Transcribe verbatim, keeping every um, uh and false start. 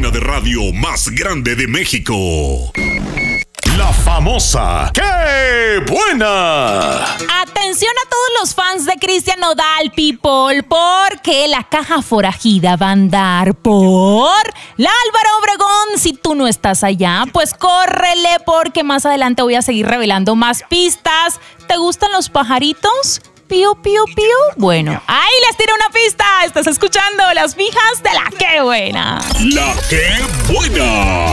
cadena de radio más grande de México. La famosa ¡Qué buena! Atención a todos los fans de Cristian Nodal, people, porque la caja forajida va a andar por la Álvaro Obregón. Si tú no estás allá, pues córrele, porque más adelante voy a seguir revelando más pistas. ¿Te gustan los pajaritos? Pío, pío, pío. Bueno, ahí les tiro una pista. Estás escuchando Las Fijas de la Qué Buena. La Qué Buena.